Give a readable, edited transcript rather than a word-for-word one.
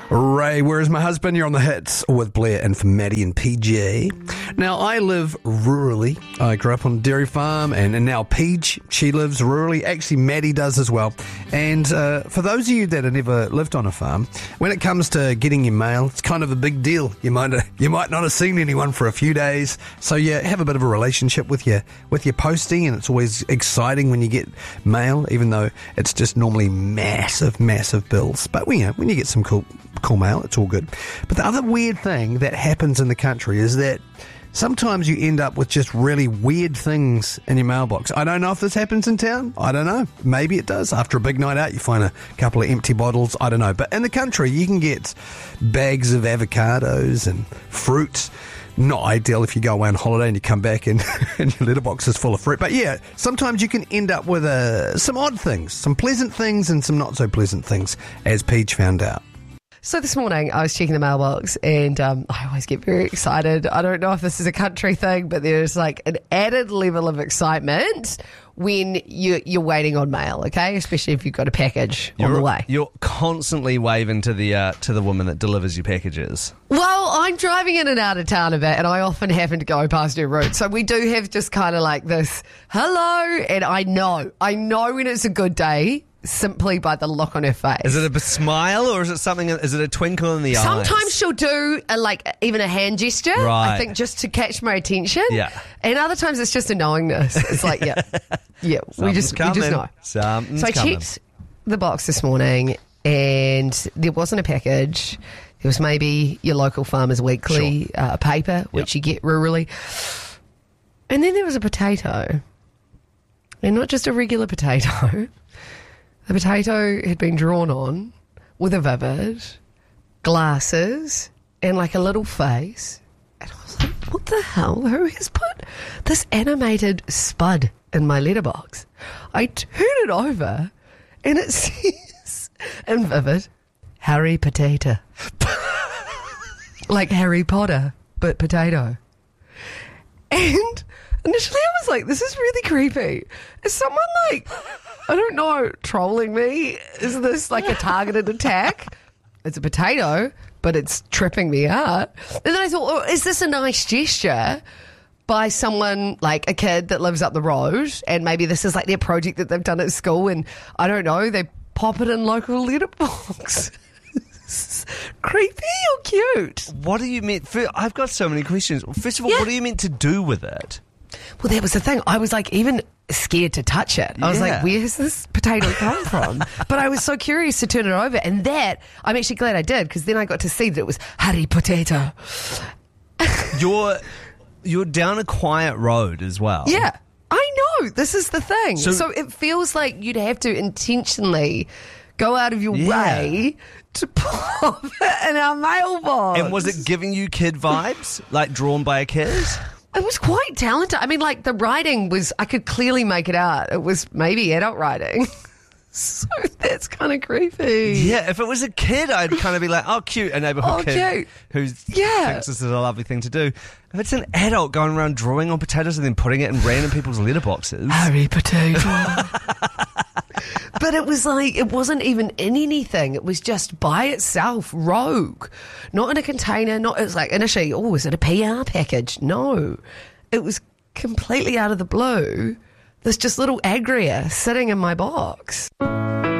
Ray, where's my husband? You're on the hits with Blair and for Maddie and PJ. Now, I live rurally. I grew up on a dairy farm, and now Peach, she lives rurally. Actually, Maddie does as well. And for those of you that have never lived on a farm, when it comes to getting your mail, it's kind of a big deal. You might not have seen anyone for a few days, so you have a bit of a relationship with your postie, and it's always exciting when you get mail, even though it's just normally massive bills. But when you get some cool mail, it's all good. But the other weird thing that happens in the country is that sometimes you end up with just really weird things in your mailbox. I don't know if this happens in town. I don't know. Maybe it does. After a big night out, you find a couple of empty bottles. I don't know. But in the country, you can get bags of avocados and fruit. Not ideal if you go away on holiday and you come back and your letterbox is full of fruit. But yeah, sometimes you can end up with some odd things, some pleasant things and some not so pleasant things, as Peach found out. So this morning I was checking the mailbox and I always get very excited. I don't know if this is a country thing, but there's like an added level of excitement when you're waiting on mail, okay? Especially if you've got a package on the way. You're constantly waving to the woman that delivers your packages. Well, I'm driving in and out of town a bit, and I often happen to go past her route. So we do have just kind of like this, hello, and I know when it's a good day, simply by the look on her face. Is it a smile or is it something? Is it a twinkle in the eyes? Sometimes she'll do even a hand gesture. Right. I think just to catch my attention. Yeah. And other times it's just a knowingness. It's like, yeah, we just know. So I checked the box this morning, and there wasn't a package. There was maybe your local Farmers Weekly paper, which you get rurally, and then there was a potato, and not just a regular potato. The potato had been drawn on with a vivid, glasses, and like a little face. And I was like, what the hell? Who has put this animated spud in my letterbox? I turn it over and it says, in vivid, Harry Potato. Like Harry Potter, but potato. And initially I was like, this is really creepy. Is someone like, I don't know, trolling me? Is this like a targeted attack? It's a potato, but it's tripping me out. And then I thought, is this a nice gesture by someone, like a kid that lives up the road, and maybe this is like their project that they've done at school, and I don't know, they pop it in local letterbox. Creepy or cute? What do you mean? I've got so many questions. First of all, what are you meant to do with it? Well, that was the thing. I was like even scared to touch it. I was like, where has this potato come from? But I was so curious to turn it over. And that, I'm actually glad I did, because then I got to see that it was Harry Potato. You're down a quiet road as well. Yeah, I know. This is the thing. So it feels like you'd have to intentionally go out of your way to pop it in our mailbox. And was it giving you kid vibes, like drawn by a kid? It was quite talented. I mean, like, the writing was, I could clearly make it out. It was maybe adult writing. So that's kind of creepy. Yeah, if it was a kid, I'd kind of be like, oh, cute, a neighbourhood kid who thinks this is a lovely thing to do. If it's an adult going around drawing on potatoes and then putting it in random people's letterboxes. Harry Potato. But it was like, it wasn't even in anything. It was just by itself, rogue. Not in a container. It was like initially, is it a PR package? No. It was completely out of the blue. There's just little agria sitting in my box.